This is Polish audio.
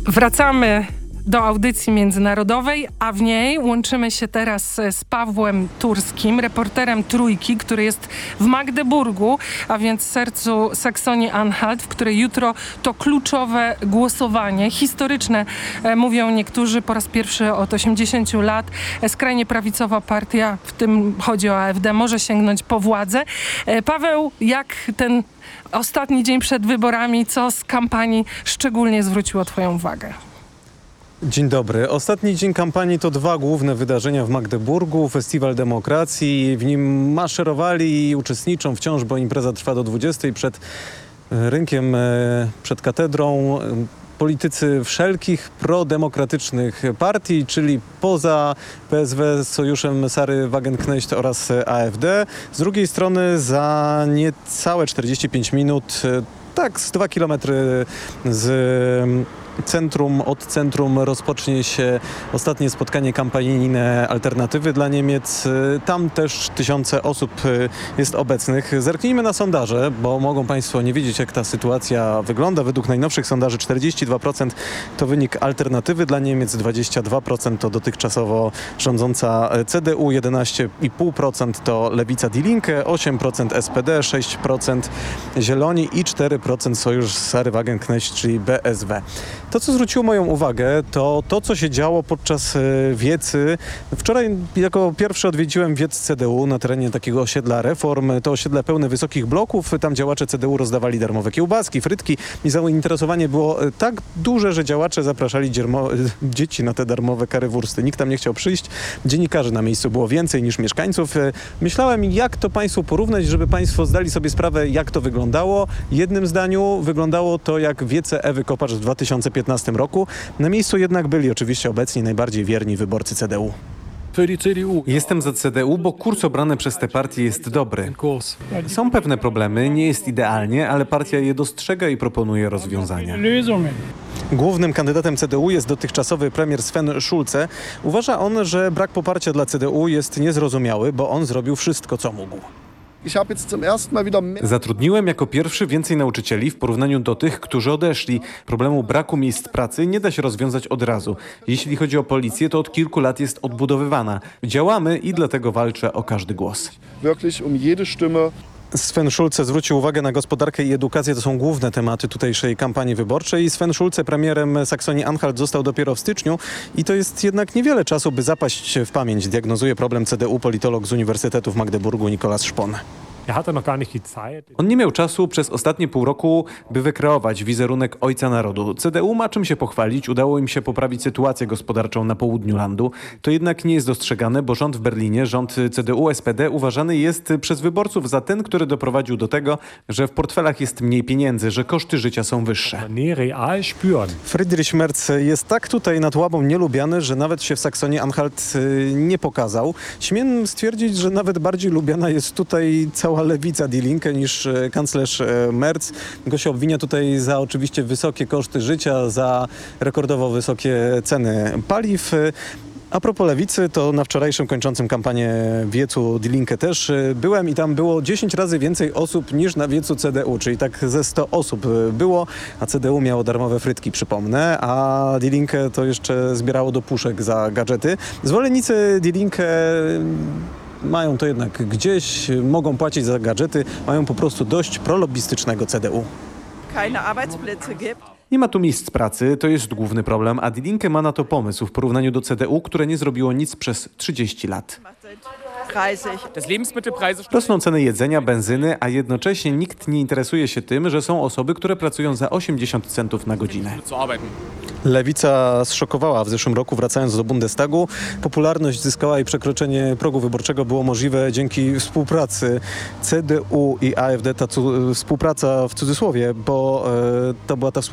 Wracamy do audycji międzynarodowej, a w niej łączymy się teraz z Pawłem Turskim, reporterem Trójki, który jest w Magdeburgu, a więc w sercu Saksonii-Anhalt, w której jutro to kluczowe głosowanie, historyczne, mówią niektórzy, po raz pierwszy od 80 lat skrajnie prawicowa partia, w tym chodzi o AfD, może sięgnąć po władzę. Paweł, jak ten ostatni dzień przed wyborami, co z kampanii szczególnie zwróciło twoją uwagę? Dzień dobry. Ostatni dzień kampanii to dwa główne wydarzenia w Magdeburgu. Festiwal Demokracji. W nim maszerowali i uczestniczą wciąż, bo impreza trwa do 20 przed rynkiem, przed katedrą. Politycy wszelkich prodemokratycznych partii, czyli poza PSW, Sojuszem Sary Wagenknecht oraz AfD. Z drugiej strony za niecałe 45 minut, tak z 2 kilometry od centrum rozpocznie się ostatnie spotkanie kampanijne Alternatywy dla Niemiec. Tam też tysiące osób jest obecnych. Zerknijmy na sondaże, bo mogą Państwo nie wiedzieć, jak ta sytuacja wygląda. Według najnowszych sondaży 42% to wynik Alternatywy dla Niemiec, 22% to dotychczasowo rządząca CDU, 11,5% to Lewica Die Linke, 8% SPD, 6% Zieloni i 4% Sojusz Sary Wagenknecht, czyli BSW. To, co zwróciło moją uwagę, to to, co się działo podczas wiecy. Wczoraj jako pierwszy odwiedziłem wiec CDU na terenie takiego osiedla Reform. To osiedle pełne wysokich bloków. Tam działacze CDU rozdawali darmowe kiełbaski, frytki. I zainteresowanie było tak duże, że działacze zapraszali dzieci na te darmowe currywursty. Nikt tam nie chciał przyjść. Dziennikarzy na miejscu było więcej niż mieszkańców. Myślałem, jak to Państwu porównać, żeby Państwo zdali sobie sprawę, jak to wyglądało. Jednym zdaniu wyglądało to jak wiece Ewy Kopacz w 2015 roku. Na miejscu jednak byli oczywiście obecni najbardziej wierni wyborcy CDU. Jestem za CDU, bo kurs obrany przez tę partię jest dobry. Są pewne problemy, nie jest idealnie, ale partia je dostrzega i proponuje rozwiązania. Głównym kandydatem CDU jest dotychczasowy premier Sven Schulze. Uważa on, że brak poparcia dla CDU jest niezrozumiały, bo on zrobił wszystko, co mógł. Zatrudniłem jako pierwszy więcej nauczycieli w porównaniu do tych, którzy odeszli. Problemu braku miejsc pracy nie da się rozwiązać od razu. Jeśli chodzi o policję, to od kilku lat jest odbudowywana. Działamy i dlatego walczę o każdy głos. Sven Schulze zwrócił uwagę na gospodarkę i edukację. To są główne tematy tutejszej kampanii wyborczej. Sven Schulze premierem Saksonii-Anhalt został dopiero w styczniu i to jest jednak niewiele czasu, by zapaść w pamięć. Diagnozuje problem CDU politolog z Uniwersytetu w Magdeburgu Nikolaus Spon. On nie miał czasu przez ostatnie pół roku, by wykreować wizerunek ojca narodu. CDU ma czym się pochwalić, udało im się poprawić sytuację gospodarczą na południu landu. To jednak nie jest dostrzegane, bo rząd w Berlinie, rząd CDU-SPD uważany jest przez wyborców za ten, który doprowadził do tego, że w portfelach jest mniej pieniędzy, że koszty życia są wyższe. Friedrich Merz jest tak tutaj nad Łabą nielubiany, że nawet się w Saksonii-Anhalt nie pokazał. Śmiem stwierdzić, że nawet bardziej lubiana jest tutaj cała Lewica Die Linke niż kanclerz Merz. Go się obwinia tutaj za oczywiście wysokie koszty życia, za rekordowo wysokie ceny paliw. A propos lewicy, to na wczorajszym kończącym kampanię wiecu Die Linke też byłem i tam było 10 razy więcej osób niż na wiecu CDU, czyli tak ze 100 osób było, a CDU miało darmowe frytki, przypomnę, a Die Linke to jeszcze zbierało do puszek za gadżety. Zwolennicy Die Linke mają to jednak gdzieś, mogą płacić za gadżety, mają po prostu dość prolobbystycznego CDU. Nie ma tu miejsc pracy, to jest główny problem, a Die Linke ma na to pomysł w porównaniu do CDU, które nie zrobiło nic przez 30 lat. Rosną ceny jedzenia, benzyny, a jednocześnie nikt nie interesuje się tym, że są osoby, które pracują za 80 centów na godzinę. Lewica zszokowała w zeszłym roku, wracając do Bundestagu. Popularność zyskała i przekroczenie progu wyborczego było możliwe dzięki współpracy CDU i AfD. Ta współpraca w cudzysłowie, bo to była ta współpraca